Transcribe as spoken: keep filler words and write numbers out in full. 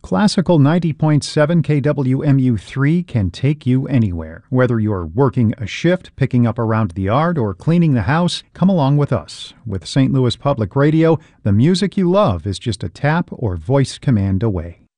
Classical ninety point seven K W M U three can take you anywhere. Whether you're working a shift, picking up around the yard, or cleaning the house, come along with us. With Saint Louis Public Radio, the music you love is just a tap or voice command away.